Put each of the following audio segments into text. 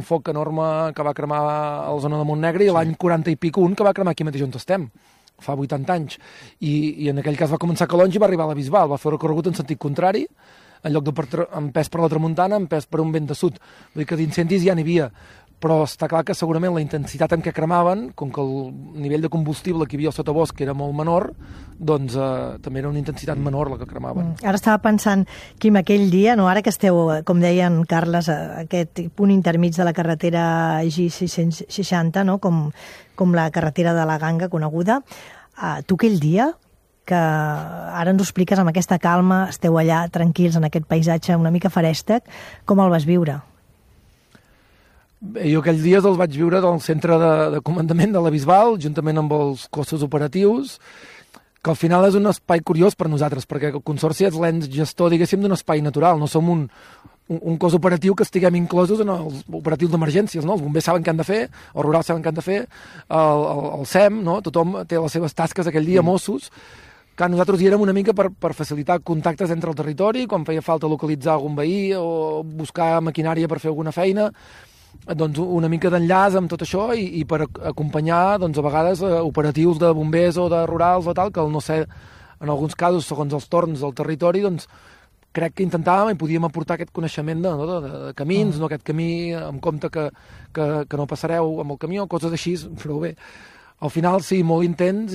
foc enorme que va cremar a la zona de Montnegre i l'any 40 i pico un que va cremar aquí mateix on estem, fa 80 anys. I en aquell cas va començar a Calonge i va arribar a la Bisbal, va fer el recorregut en sentit contrari, en lloc empès per la tramuntana, empès per un vent de sud. Vull dir que d'incendis ja n'hi havia, però està clar que segurament la intensitat amb què cremaven, com que el nivell de combustible que hi havia al sotabosc era molt menor, doncs també era una intensitat menor la que cremaven. Ara estava pensant, Quim, aquell dia, no, ara que esteu, com deien Carles, a aquest punt intermig de la carretera G660, no, com la carretera de la Ganga coneguda, tu aquell dia, que ara ens ho expliques amb aquesta calma, esteu allà tranquils en aquest paisatge una mica ferèstec, com el vas viure? Bé, jo aquells dies els vaig viure al centre de comandament de la Bisbal, juntament amb els cossos operatius, que al final és un espai curiós per nosaltres, perquè el Consorci és l'ens gestor, diguéssim, d'un espai natural. No som un cos operatiu que estiguem inclosos en els operatius d'emergències, no? Els bombers saben què han de fer, els rurals saben què han de fer, el SEM, no? Tothom té les seves tasques aquell dia, Mossos. Clar, nosaltres hi érem una mica per facilitar contactes entre el territori, quan feia falta localitzar algun veí o buscar maquinària per fer alguna feina, doncs una mica d'enllaç amb tot això i per acompanyar, doncs, a vegades operatius de bombers o de rurals o tal, que no sé, en alguns casos, segons els torns del territori, doncs crec que intentàvem i podíem aportar aquest coneixement de camins, no aquest camí en compte que no passareu amb el camió, coses així, però bé, al final sí, molt intens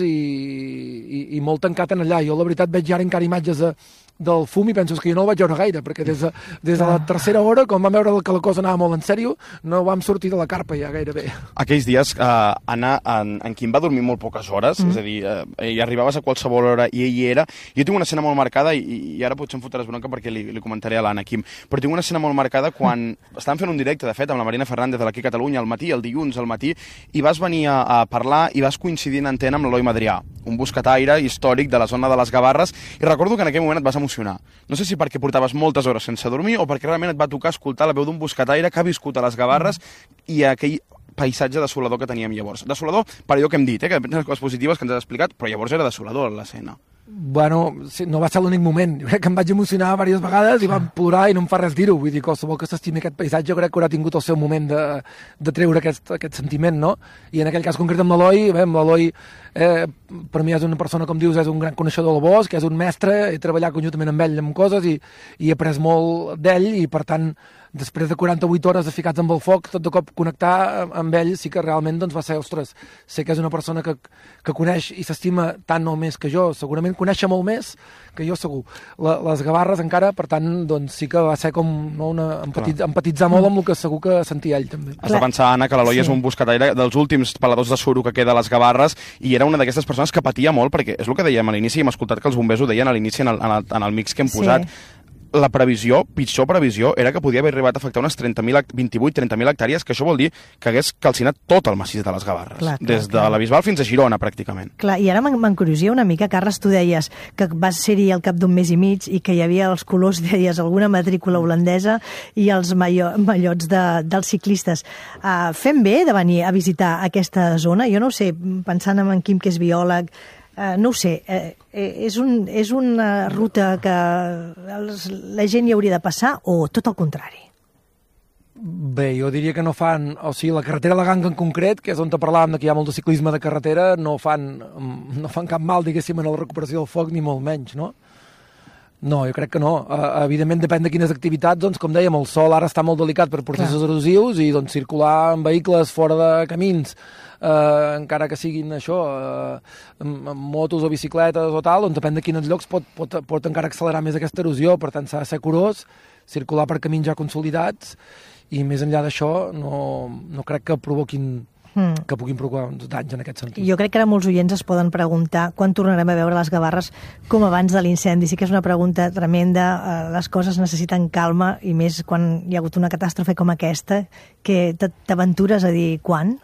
i molt tancat en allà. Jo la veritat veig ara encara imatges del fum i penso que jo no el vaig veure gaire, perquè des de la tercera hora, quan vam veure que la cosa anava molt en sèrio, no vam sortir de la carpa ja gairebé. Aquells dies, Anna, en Quim va dormir molt poques hores, és a dir, hi arribaves a qualsevol hora i ell hi era. Jo tinc una escena molt marcada, i ara potser em fotràs bronca perquè li comentaré a l'Anna, Quim, però tinc una escena molt marcada quan estàvem fent un directe, de fet, amb la Marina Fernández de l'Aquí Catalunya al matí, el dilluns al matí, i vas venir a parlar i vas coincidir en antena amb l'Eloi Madrià, un buscataire històric de la zona de les Gavarres, i recordo que en aquell moment et vas emocionar. No sé si perquè portaves moltes hores sense dormir o perquè realment et va tocar escoltar la veu d'un buscataire que ha viscut a les Gavarres i aquell paisatge desolador que teníem llavors. Desolador per allò que hem dit, que les coses positives que ens has explicat, però llavors era desolador l'escena. Bueno, sí, no va ser l'únic moment. Jo crec que em vaig emocionar diverses vegades i vam plorar i no em fa res dir-ho. Vull dir, qualsevol que s'estimi aquest paisatge jo crec que haurà tingut el seu moment de treure aquest sentiment, no? I en aquell cas concret amb l'Eloi, l'Eloi per mi és una persona, com dius, és un gran coneixedor del bosc, és un mestre, he treballat conjuntament amb ell en coses i he après molt d'ell i, per tant, després de 48 hores de ficats amb el foc, tot de cop connectar amb ell sí que realment doncs, va ser, ostres, sé que és una persona que coneix i s'estima tant o més que jo, segurament conèixer molt més que jo segur. Les Gavarres encara, per tant, doncs sí que va ser com no, empatitzar molt amb el que segur que sentia ell també. Has de pensar, Anna, que l'Eloi és un buscataire dels últims peladors de suro que queda a les Gavarres i era una d'aquestes persones que patia molt, perquè és el que dèiem a l'inici, i hem escoltat que els bombers ho deien a l'inici en el mix que hem posat. La previsió, pitjor previsió, era que podia haver arribat a afectar unes 28-30.000 hectàrees, que això vol dir que hagués calcinat tot el massís de les Gavarres, des de la Bisbal fins a Girona, pràcticament. Clar, i ara m'encuriosia una mica, Carles, tu deies que vas ser-hi al cap d'un mes i mig i que hi havia els colors, deies, alguna matrícula holandesa i els mallots dels ciclistes. Fem bé de venir a visitar aquesta zona? Jo no ho sé, pensant en Quim, que és biòleg, no ho sé, és una ruta que la gent hi hauria de passar o tot el contrari? Bé, jo diria que no fan... O sigui, la carretera de la Ganga en concret, que és on te parlàvem que hi ha molt de ciclisme de carretera, no fan cap mal, diguéssim, en la recuperació del foc, ni molt menys, no? No, jo crec que no. Evidentment depèn de quines activitats, doncs, com dèiem, el sol ara està molt delicat per processos erosius i doncs, circular amb vehicles fora de camins, encara que siguin això, amb motos o bicicletes o tal, doncs depèn de quins llocs pot encara accelerar més aquesta erosió, per tant s'ha de ser curós, circular per camins ja consolidats i més enllà d'això no crec que provoquin que puguin provocar uns danys en aquest sentit. Jo crec que ara molts oients es poden preguntar quan tornarem a veure les Gavarres com abans de l'incendi. Sí que és una pregunta tremenda, les coses necessiten calma i més quan hi ha hagut una catàstrofe com aquesta, que t'aventures a dir quan?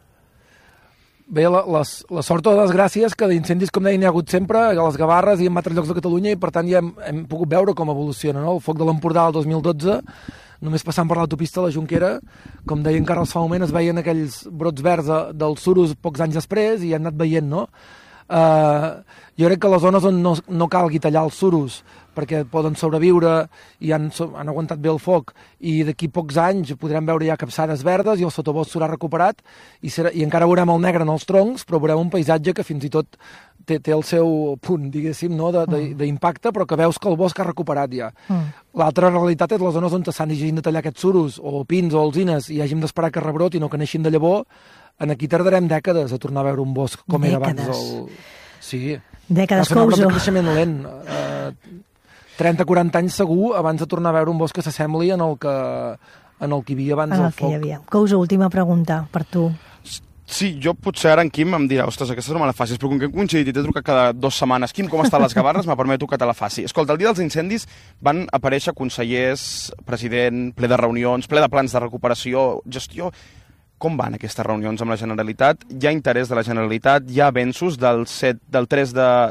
Bé, la sort o la desgràcia és que d'incendis, com deia, n'hi ha hagut sempre a les Gavarres i en altres llocs de Catalunya i per tant ja hem pogut veure com evoluciona, no? El foc de l'Empordà el 2012, només passant per l'autopista de la Jonquera, com deia encara fa un moment, es veien aquells brots verds dels suros pocs anys després i han anat veient, no? Jo crec que les zones on no calgui tallar els suros perquè poden sobreviure i han aguantat bé el foc, i d'aquí pocs anys podrem veure ja capçades verdes i el sotobosc s'haurà recuperat i encara veurem el negre en els troncs, però veurem un paisatge que fins i tot té el seu punt, diguéssim, no, d'impacte, però que veus que el bosc ha recuperat ja. L'altra realitat és les zones on s'han de tallar aquests suros, o pins o alzines, i hàgim d'esperar que rebrotin o que neixin de llavor. Aquí tardarem dècades a tornar a veure un bosc com era abans. Sí. Dècades, Couso. Va ser un creixement lent. 30-40 anys segur abans de tornar a veure un bosc que s'assembli en el que hi havia abans del foc. Couso, última pregunta per tu. Sí, jo potser ara en Quim em dirà, ostres, aquesta no me la facis, però com que hem coincidit i t'he trucat cada 2 setmanes, Quim, com estan les Gavarres? Me permeto que te la faci. Escolta, el dia dels incendis van aparèixer consellers, president, ple de reunions, ple de plans de recuperació, gestió. Com van aquestes reunions amb la Generalitat? Hi ha interès de la Generalitat? Hi ha avenços del 3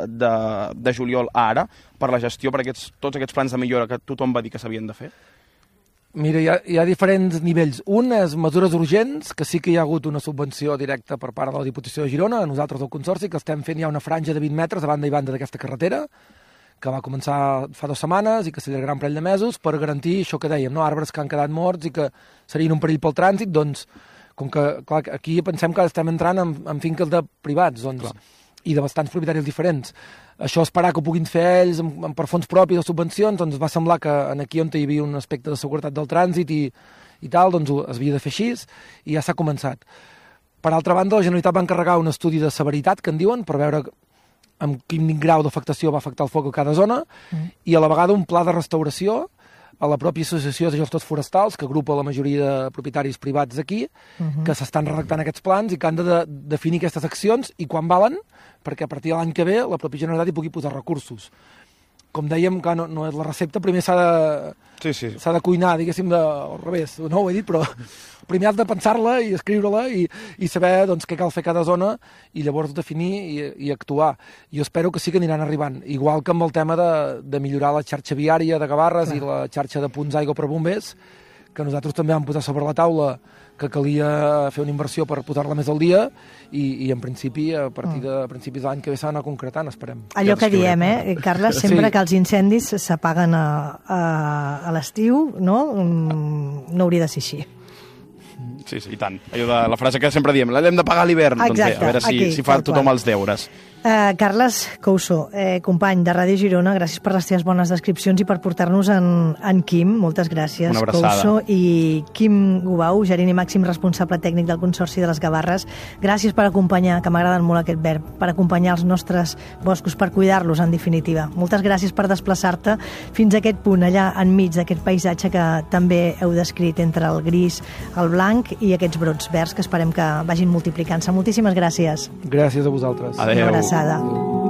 de juliol a ara per la gestió, per tots aquests plans de millora que tothom va dir que s'havien de fer? Mira, hi ha diferents nivells. Un és mesures urgents, que sí que hi ha hagut una subvenció directa per part de la Diputació de Girona, nosaltres del Consorci, que estem fent ja una franja de 20 metres a banda i banda d'aquesta carretera, que va començar fa 2 setmanes i que s'allargarà un parell de mesos per garantir això que dèiem, no? Arbres que han quedat morts i que serien un perill pel trànsit, doncs, com que clar, aquí pensem que estem entrant en finques de privats, doncs, i de bastants propietaris diferents. Això esperar que ho puguin fer ells per fons propis o subvencions, doncs va semblar que aquí on hi havia un aspecte de seguretat del trànsit i tal, doncs es havia de fer així i ja s'ha començat. Per altra banda, la Generalitat va encarregar un estudi de severitat, que en diuen, per veure amb quin grau d'afectació va afectar el foc a cada zona, i a la vegada un pla de restauració a la pròpia Associació de Gestors Forestals, que agrupa la majoria de propietaris privats aquí, que s'estan redactant aquests plans i que han de definir aquestes accions i quan valen, perquè a partir de l'any que ve la pròpia Generalitat hi pugui posar recursos. Com dèiem, clar, no és la recepta, primer s'ha de cuinar, diguéssim, al revés, no ho he dit, però primer has de pensar-la i escriure-la i saber doncs, què cal fer a cada zona i llavors definir i actuar. Jo espero que sí que aniran arribant, igual que amb el tema de millorar la xarxa viària de Gavarres i la xarxa de punts d'aigua per bombers, que nosaltres també vam posar sobre la taula que calia fer una inversió per posar-la més al dia i en principi, a partir de principis de l'any que ve s'ha d'anar concretant, esperem. Allò que diem, Carles, sempre que els incendis s'apaguen a l'estiu, no? No hauria de ser així. Sí, i tant. Allò de la frase que sempre diem, l'hem de pagar a l'hivern. Doncs bé, a veure si fa tothom els deures. Carles Couso, company de Ràdio Girona, gràcies per les teves bones descripcions i per portar-nos en Quim. Moltes gràcies, una abraçada. Couso. I Quim Gubau, gerent i màxim responsable tècnic del Consorci de les Gavarres, gràcies per acompanyar, que m'agraden molt aquest verb, per acompanyar els nostres boscos, per cuidar-los, en definitiva. Moltes gràcies per desplaçar-te fins a aquest punt, allà enmig d'aquest paisatge que també heu descrit entre el gris, el blanc i aquests brots verds que esperem que vagin multiplicant-se. Moltíssimes gràcies. Gràcies a vosaltres. Adéu. Una abraçada.